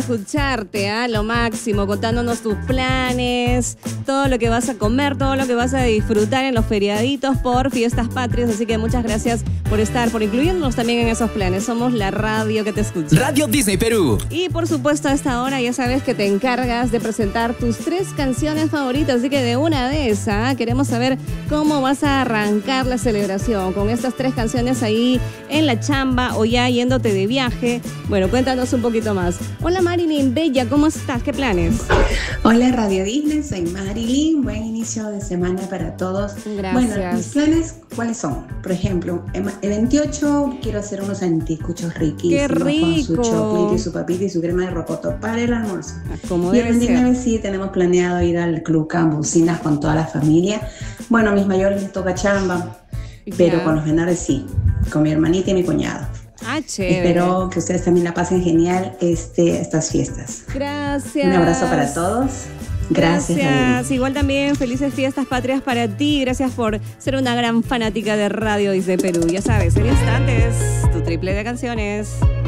escucharte, lo máximo, contándonos tus planes, todo lo que vas a comer, todo lo que vas a disfrutar en los feriaditos por Fiestas Patrias. Así que muchas gracias por estar, por incluirnos también en esos planes. Somos la radio que te escucha. Radio Disney Perú. Y por supuesto a esta hora ya sabes que te encargas de presentar tus 3 canciones favoritas. Así que de una vez queremos saber cómo vas a arrancar la celebración con estas 3 canciones ahí en la chamba o ya yéndote de viaje. Bueno, cuéntanos un poquito más. Hola Marilyn, bella, ¿cómo estás? ¿Qué planes? Hola Radio Disney, soy Marilyn. Buen inicio de semana para todos. Gracias. Bueno, mis planes, ¿cuáles son? Por ejemplo, el 28 quiero hacer unos anticuchos riquísimos. ¡Qué rico! Con su choclito y su papita y su crema de rocoto para el almuerzo. Como y el debe 29 ser. sí tenemos planeado ir al Club Cambucinas con toda la familia. Bueno, a mis mayores les toca chamba, pero Ya. con los menores sí, con mi hermanita y mi cuñado. Chévere. Espero que ustedes también la pasen genial estas fiestas. Gracias. Un abrazo para todos. Gracias. Gracias. Igual también felices Fiestas Patrias para ti. Gracias por ser una gran fanática de Radio Disney Perú. Ya sabes, en instantes, tu triple de canciones.